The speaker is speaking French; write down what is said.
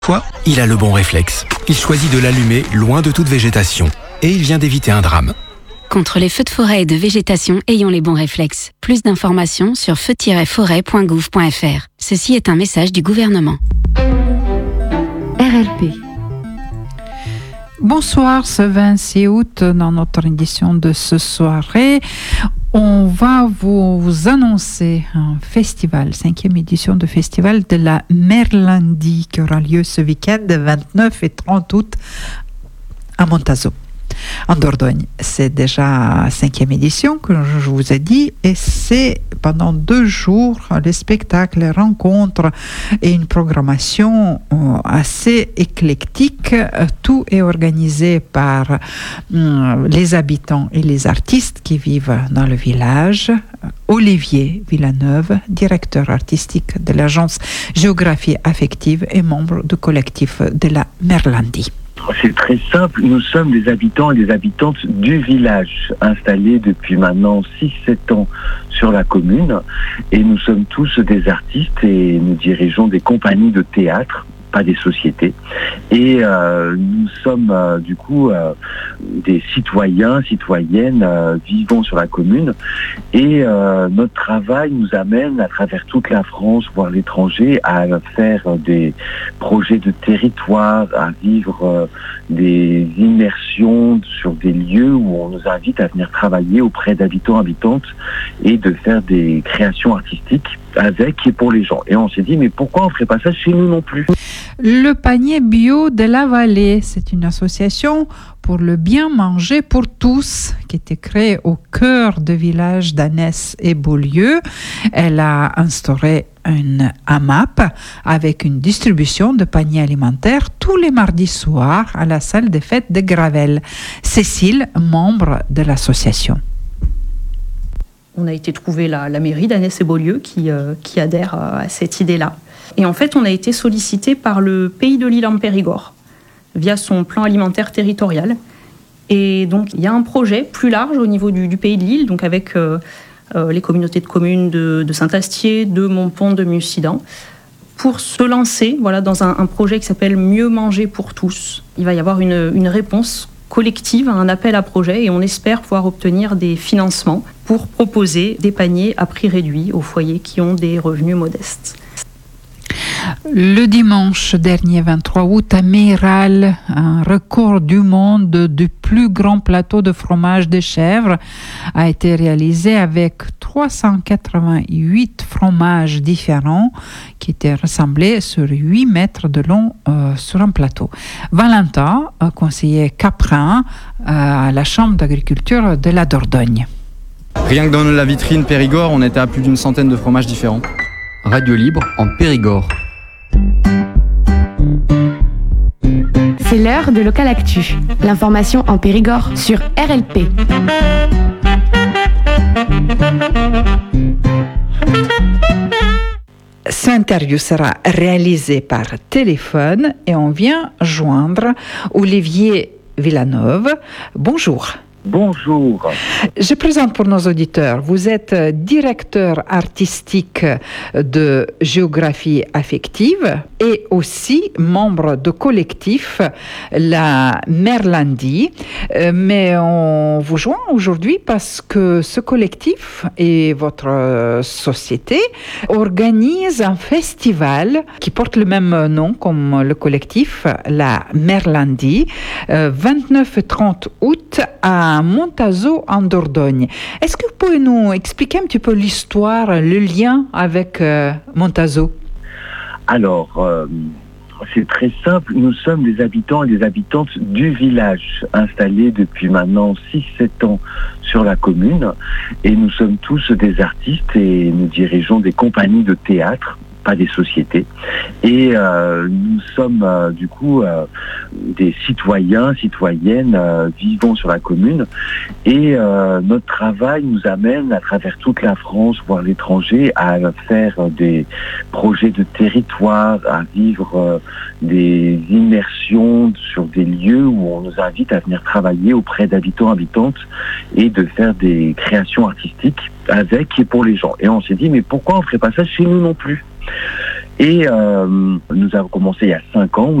Fois, il a le bon réflexe. Il choisit de l'allumer loin de toute végétation. Et il vient d'éviter un drame. Contre les feux de forêt et de végétation, ayons les bons réflexes. Plus d'informations sur feu-forêt.gouv.fr. Ceci est un message du gouvernement. RLP. Bonsoir, ce 26 août, dans notre édition de ce soirée, on va vous annoncer un festival, 5e édition de festival de la Merlandie qui aura lieu ce week-end, 29 et 30 août à Montazo, en Dordogne. C'est déjà 5e édition, comme je vous ai dit, et c'est pendant 2 jours les spectacles, les rencontres et une programmation assez éclectique. Tout est organisé par les habitants et les artistes qui vivent dans le village. Olivier Villeneuve, directeur artistique de l'agence Géographie Affective et membre du collectif de la Merlandie. C'est très simple, nous sommes des habitants et des habitantes du village, installés depuis maintenant 6-7 ans sur la commune, et nous sommes tous des artistes et nous dirigeons des compagnies de théâtre, pas des sociétés, et nous sommes du coup des citoyens, citoyennes vivant sur la commune, et notre travail nous amène à travers toute la France, voire l'étranger, à faire des projets de territoire, à vivre des immersions sur des lieux où on nous invite à venir travailler auprès d'habitants, habitantes, et de faire des créations artistiques avec et pour les gens. Et on s'est dit, mais pourquoi on ne ferait pas ça chez nous non plus ? Le panier bio de la vallée, c'est une association pour le bien manger pour tous qui était créée au cœur du village d'Annès et Beaulieu. Elle a instauré une AMAP avec une distribution de paniers alimentaires tous les mardis soirs à la salle des fêtes de Gravel. Cécile, membre de l'association. On a été trouver la mairie d'Annès et Beaulieu qui adhère à cette idée-là. Et en fait, on a été sollicité par le Pays de l'Île en Périgord via son plan alimentaire territorial. Et donc, il y a un projet plus large au niveau du Pays de l'Île, donc avec les communautés de communes de Saint-Astier, de Montpont, de Mussidan, pour se lancer dans un projet qui s'appelle Mieux manger pour tous. Il va y avoir une réponse collective à un appel à projet et on espère pouvoir obtenir des financements pour proposer des paniers à prix réduit aux foyers qui ont des revenus modestes. Le dimanche dernier, 23 août, à Meyral, un record du monde du plus grand plateau de fromage de chèvre a été réalisé avec 388 fromages différents qui étaient rassemblés sur 8 mètres de long sur un plateau. Valentin, conseiller caprin à la Chambre d'agriculture de la Dordogne. Rien que dans la vitrine Périgord, on était à plus d'une centaine de fromages différents. Radio libre en Périgord. C'est l'heure de Local Actu. L'information en Périgord sur RLP. Cette interview sera réalisée par téléphone et on vient joindre Olivier Villeneuve. Bonjour. Bonjour. Je présente pour nos auditeurs, vous êtes directeur artistique de Géographie Affective et aussi membre de collectif la Merlandie. Mais on vous joint aujourd'hui parce que ce collectif et votre société organisent un festival qui porte le même nom comme le collectif, la Merlandie, 29 et 30 août à Montazo en Dordogne. Est-ce que vous pouvez nous expliquer un petit peu l'histoire, le lien avec Montazo ? Alors, c'est très simple, nous sommes des habitants et des habitantes du village, installés depuis maintenant 6-7 ans sur la commune, et nous sommes tous des artistes et nous dirigeons des compagnies de théâtre, pas des sociétés, et nous sommes du coup des citoyens, citoyennes vivant sur la commune, et notre travail nous amène à travers toute la France, voire l'étranger, à faire des projets de territoire, à vivre des immersions sur des lieux où on nous invite à venir travailler auprès d'habitants, habitantes, et de faire des créations artistiques avec et pour les gens. Et on s'est dit, mais pourquoi on ne ferait pas ça chez nous non plus ? Et nous avons commencé il y a 5 ans.